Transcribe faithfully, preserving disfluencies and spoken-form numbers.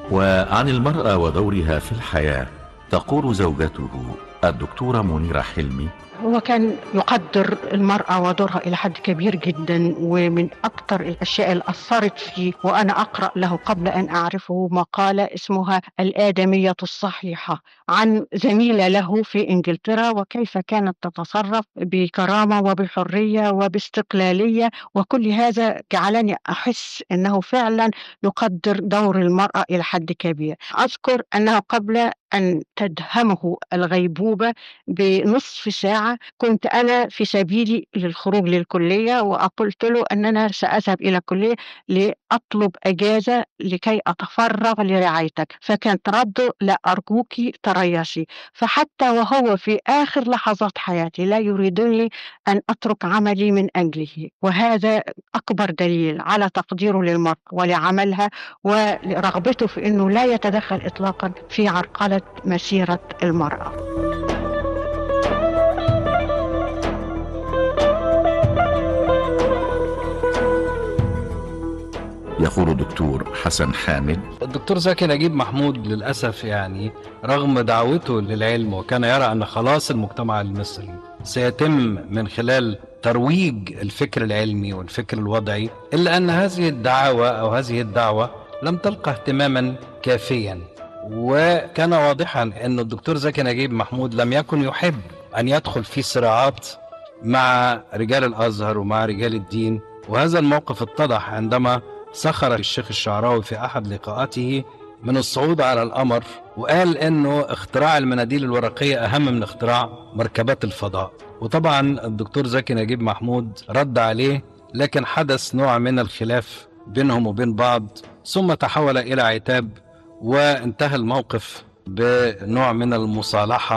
وعن المرأة ودورها في الحياة تقول زوجته الدكتورة منيرة حلمي: هو كان يقدر المرأة ودورها إلى حد كبير جدا، ومن أكثر الأشياء اللي أثرت فيه وأنا أقرأ له قبل أن أعرفه مقالة اسمها الآدمية الصحيحة عن زميلة له في إنجلترا، وكيف كانت تتصرف بكرامة وبحرية وباستقلالية، وكل هذا جعلني أحس أنه فعلا يقدر دور المرأة إلى حد كبير. أذكر أنه قبل أن تدهمه الغيبوبة بنصف ساعة كنت أنا في سبيلي للخروج للكلية، وقلت له أننا سأذهب إلى الكلية لأطلب أجازة لكي أتفرغ لرعايتك، فكانت رده: لا أرجوك تريثي. فحتى وهو في آخر لحظات حياتي لا يريدني أن أترك عملي من أجله، وهذا أكبر دليل على تقديره للمرأة ولعملها ورغبته في أنه لا يتدخل إطلاقا في عرقلة مسيرة المرأة. يقول الدكتور حسن حامد: الدكتور زكي نجيب محمود للأسف يعني رغم دعوته للعلم وكان يرى أن خلاص المجتمع المصري سيتم من خلال ترويج الفكر العلمي والفكر الوضعي، إلا أن هذه الدعوة أو هذه الدعوة لم تلقى اهتماما كافيا. وكان واضحا أن الدكتور زكي نجيب محمود لم يكن يحب أن يدخل في صراعات مع رجال الأزهر ومع رجال الدين، وهذا الموقف اتضح عندما سخر الشيخ الشعراوي في أحد لقاءاته من الصعود على القمر، وقال إنه اختراع المناديل الورقية أهم من اختراع مركبات الفضاء. وطبعا الدكتور زكي نجيب محمود رد عليه، لكن حدث نوع من الخلاف بينهم وبين بعض، ثم تحول إلى عتاب وانتهى الموقف بنوع من المصالحة.